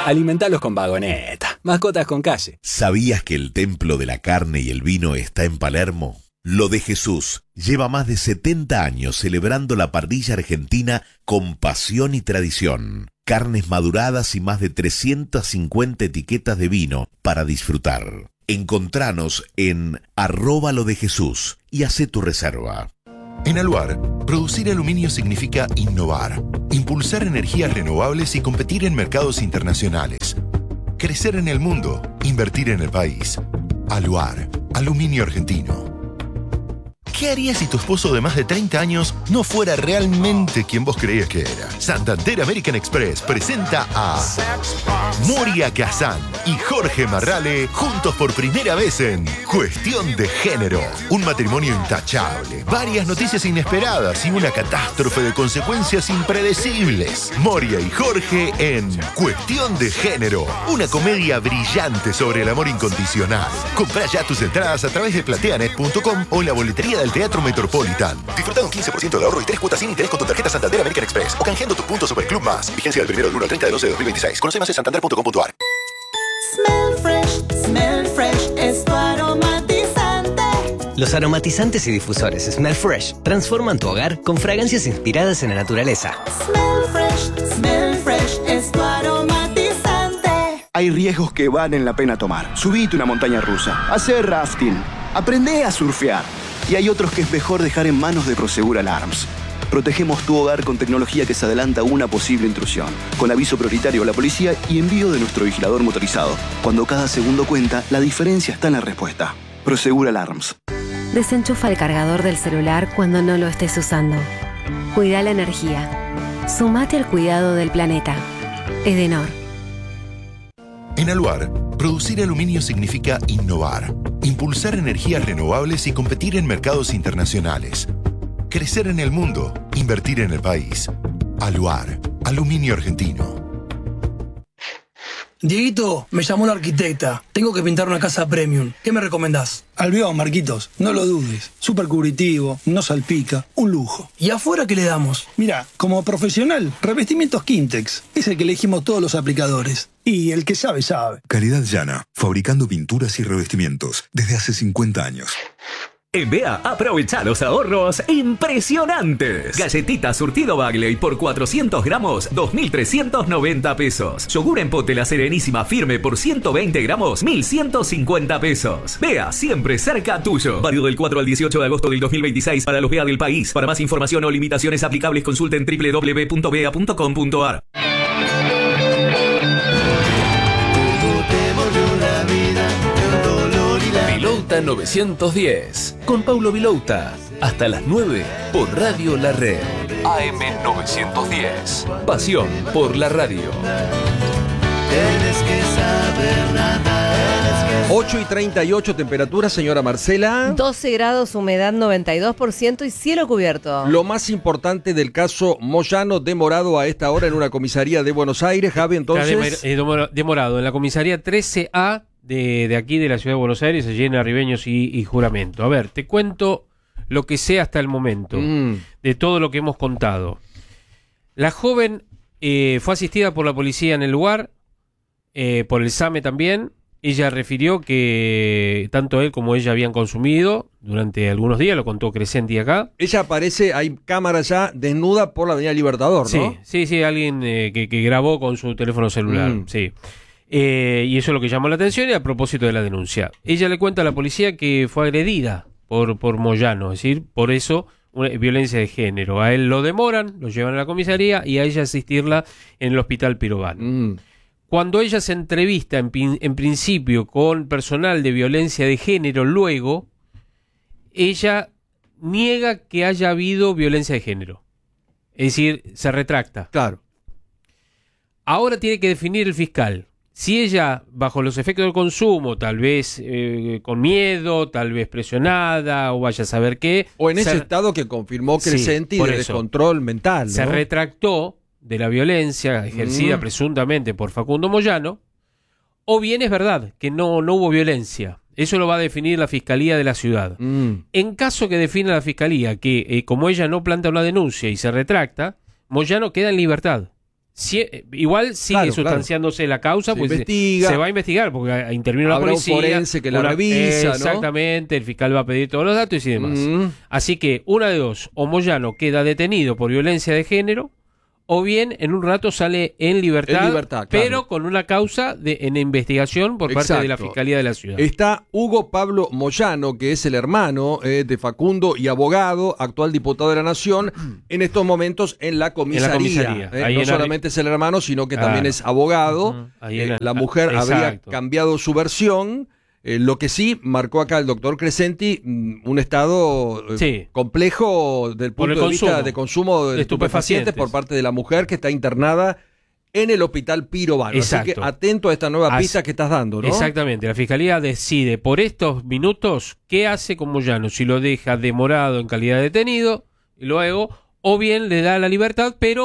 Alimentalos con Vagoneta. Mascotas con calle. ¿Sabías que el templo de la carne y el vino está en Palermo? Lo de Jesús lleva más de 70 años celebrando la parrilla argentina con pasión y tradición. Carnes maduradas y más de 350 etiquetas de vino para disfrutar. Encontranos en @lodejesús y hacé tu reserva. En Aluar, producir aluminio significa innovar, impulsar energías renovables y competir en mercados internacionales. Crecer en el mundo, invertir en el país. Aluar, aluminio argentino. ¿Qué harías si tu esposo de más de 30 años no fuera realmente quien vos creías que era? Santander American Express presenta a Moria Kazan y Jorge Marrale juntos por primera vez en Cuestión de Género. Un matrimonio intachable, varias noticias inesperadas y una catástrofe de consecuencias impredecibles. Moria y Jorge en Cuestión de Género. Una comedia brillante sobre el amor incondicional. Comprá ya tus entradas a través de plateanet.com o en la boletería del Teatro Metropolitan. Disfruta un 15% de ahorro y 3 cuotas sin interés con tu tarjeta Santander American Express o canjeando tus puntos Superclub Más. Vigencia del 1 al 30 de 2026. Conoce más en santander.com.ar. Smell Fresh es tu aromatizante. Los aromatizantes y difusores Smell Fresh transforman tu hogar con fragancias inspiradas en la naturaleza. Smell Fresh es tu aromatizante. Hay riesgos que valen la pena tomar. Subite una montaña rusa, hacer rafting, aprende a surfear. Y hay otros que es mejor dejar en manos de Prosegur Alarms. Protegemos tu hogar con tecnología que se adelanta a una posible intrusión, con aviso prioritario a la policía y envío de nuestro vigilador motorizado. Cuando cada segundo cuenta, la diferencia está en la respuesta. Prosegur Alarms. Desenchufa el cargador del celular cuando no lo estés usando. Cuida la energía. Sumate al cuidado del planeta. Edenor. En Aluar, producir aluminio significa innovar, impulsar energías renovables y competir en mercados internacionales. Crecer en el mundo, invertir en el país. Aluar, aluminio argentino. Dieguito, me llamó la arquitecta. Tengo que pintar una casa premium. ¿Qué me recomendás? Albión, Marquitos, no lo dudes. Súper cubritivo, no salpica, un lujo. ¿Y afuera qué le damos? Mira, como profesional, revestimientos Quintex. Es el que elegimos todos los aplicadores. Y el que sabe, sabe. Calidad llana, fabricando pinturas y revestimientos desde hace 50 años. En Bea, aprovecha los ahorros impresionantes. Galletita surtido Bagley por 400 gramos, 2.390 pesos. Yogur en pote La Serenísima firme por 120 gramos, 1.150 pesos. Bea, siempre cerca tuyo. Válido del 4 al 18 de agosto del 2026 para los Bea del país. Para más información o limitaciones aplicables, consulten www.bea.com.ar. Vilouta 910, con Paulo Vilouta, hasta las 9 por Radio La Red. AM 910, pasión por la radio. Tienes que saber nada. 8:38 temperatura, señora Marcela. 12 grados, humedad 92% y cielo cubierto. Lo más importante del caso Moyano, demorado a esta hora en una comisaría de Buenos Aires, Javi, entonces. Demorado en la comisaría 13A de aquí de la ciudad de Buenos Aires, se llena Ribeños y Juramento. A ver, te cuento lo que sé hasta el momento de todo lo que hemos contado. La joven fue asistida por la policía en el lugar, por el SAME también. Ella refirió que tanto él como ella habían consumido durante algunos días, lo contó Crescenti acá. Ella aparece, hay cámara ya desnuda por la avenida Libertador, ¿no? Sí, alguien que grabó con su teléfono celular, sí. Y eso es lo que llamó la atención y a propósito de la denuncia. Ella le cuenta a la policía que fue agredida por Moyano, es decir, por eso violencia de género. A él lo demoran, lo llevan a la comisaría y a ella asistirla en el hospital Pirovano. Cuando ella se entrevista en principio con personal de violencia de género, luego ella niega que haya habido violencia de género. Es decir, se retracta. Claro. Ahora tiene que definir el fiscal. Si ella, bajo los efectos del consumo, tal vez con miedo, tal vez presionada, o vaya a saber qué. O en ese estado que confirmó Crescenti de descontrol mental, ¿no? Se retractó de la violencia ejercida presuntamente por Facundo Moyano, o bien es verdad que no hubo violencia. Eso lo va a definir la Fiscalía de la ciudad. En caso que defina la Fiscalía que, como ella no planta una denuncia y se retracta, Moyano queda en libertad. Igual sigue Claro, sustanciándose la causa, Se pues investiga. se va a investigar, porque intervino la Habrá policía. un forense que la revisa, ¿no? Exactamente, el fiscal va a pedir todos los datos y demás. Así que, una de dos, o Moyano queda detenido por violencia de género, o bien en un rato sale en libertad, claro. pero con una causa en investigación por parte de la Exacto. Fiscalía de la Ciudad. Está Hugo Pablo Moyano, que es el hermano de Facundo y abogado, actual diputado de la Nación, en estos momentos en la comisaría. Ahí No en solamente es el hermano, sino que también Claro. es abogado. Ahí en La mujer habría exacto. cambiado su versión. Lo que sí marcó acá el doctor Crescenti, un estado complejo del Por punto el de vista consumo de consumo de de estupefacientes estupefacientes. por parte de la mujer que está internada en el hospital Piro Baro. Así Exacto. que atento a esta nueva Así- pista que estás dando, ¿no? Exactamente, la Fiscalía decide por estos minutos qué hace con Moyano, si lo deja demorado en calidad de detenido, y luego, o bien le da la libertad, pero